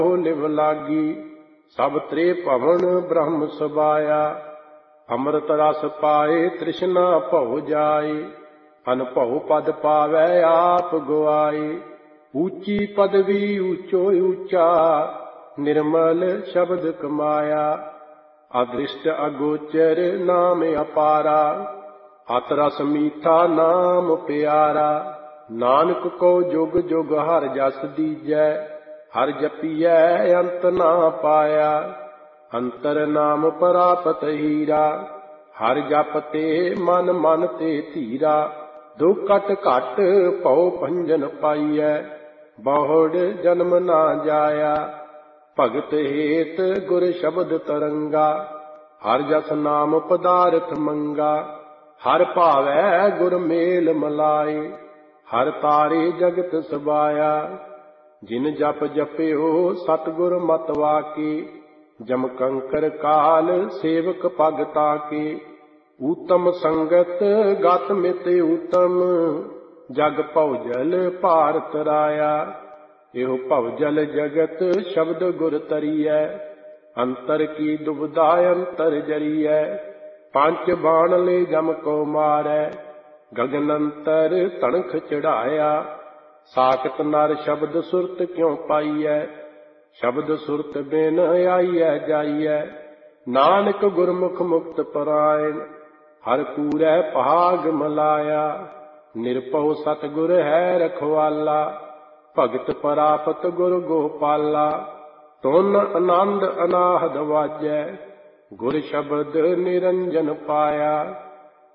ਲਿਵ ਲਾਗੀ। ਸਭ ਤ੍ਰੇ ਭਵਨ ਬ੍ਰਹਮ ਸਬਾਇਆ। ਅੰਮ੍ਰਿਤ ਰਸ ਪਾਏ ਤ੍ਰਿਸ਼ਨਾ ਭਉ ਜਾਏ। ਅਨਭਉ ਪਦ ਪਾਵੈ ਆਪ ਗੁਆਏ। ਊਚੀ ਪਦਵੀ ਊਚੋ ਊਚਾ, ਨਿਰਮਲ ਸ਼ਬਦ ਕਮਾਇਆ। ਅਦ੍ਰਿਸ਼ਟ ਅਗੋਚਰ ਨਾਮ ਅਪਾਰਾ, ਅਤ ਰਸ ਮੀਠਾ ਨਾਮ ਪਿਆਰਾ। ਨਾਨਕ ਕੋ ਜੁਗ ਜੁਗ ਹਰਿ ਜਸ ਦੀਜੈ, ਹਰਿ ਜਪੀਐ ਅੰਤ ਨਾ ਪਾਇਆ। ਅੰਤਰ ਨਾਮ ਪ੍ਰਾਪਤ ਹੀਰਾ, ਹਰਿ ਜਪ ਤੇ ਮਨ ਮਨ ਤੇ ਧੀਰਾ। ਦੁਖ ਘਟ ਘਟ ਭਉ ਭੰਜਨ ਪਾਈਐ, ਬਹੁੜ ਜਨਮ ਨਾ ਜਾਇਆ। ਭਗਤ ਹੇਤ ਗੁਰ ਸ਼ਬਦ ਤਰੰਗਾ, ਹਰਿ ਜਸ ਨਾਮ ਪਦਾਰਥ ਮੰਗਾ। ਹਰਿ ਭਾਵੈ ਗੁਰ ਮੇਲ ਮਲਾਏ, ਹਰਿ ਤਾਰੇ ਜਗਤ ਸਬਾਇਆ। ਜਿਨ ਜਪ ਜਪਿਓ ਸਤਿਗੁਰ ਮਤਿ ਵਾਕੇ, ਜਮ ਕੰਕਰ ਕਾਲ ਸੇਵਕ ਪਗ ਤਾਕੇ। ਊਤਮ ਸੰਗਤ ਗਤ ਮਿਤ ਊਤਮ, ਜਗ ਭਉਜਲ ਭਾਰਤ ਰਾਇਆ। ਇਹੋ ਭਉਜਲ ਜਗਤ ਸ਼ਬਦ ਗੁਰ ਤਰੀਐ, ਅੰਤਰ ਕੀ ਦੁਬਿਧਾ ਅੰਤਰ ਜਰੀਐ। ਪੰਜ ਬਾਣ ਲੈ ਜਮ ਕੋ ਮਾਰੈ, ਗਗਨ ਅੰਤਰ ਤਣਖ ਚੜਾਇਆ। ਸਾਖਤ ਨਰ ਸ਼ਬਦ ਸੁਰਤ ਕਿਉ ਪਾਈਐ, ਸ਼ਬਦ ਸੁਰਤ ਬਿਨ ਆਈਐ ਜਾਈਐ। ਨਾਨਕ ਗੁਰਮੁਖ ਮੁਕਤ ਪਰਾਇਣ, ਹਰਿ ਪੂਰੈ ਭਾਗ ਮਲਾਇਆ। ਨਿਰਭਉ ਸਤਿਗੁਰ ਹੈ ਰਖਵਾਲਾ, ਭਗਤ ਪ੍ਰਾਪਤ ਗੁਰ ਗੋਪਾਲਾ। ਧੁਨ ਆਨੰਦ ਅਨਾਹਦ ਵਾਜੈ, ਗੁਰ ਸ਼ਬਦ ਨਿਰੰਜਨ ਪਾਇਆ।